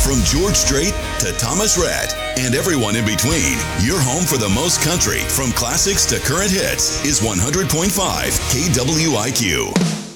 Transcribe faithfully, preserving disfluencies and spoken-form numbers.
From George Strait to Thomas Rhett and everyone in between, your home for the most country, from classics to current hits, is one hundred point five K W I Q.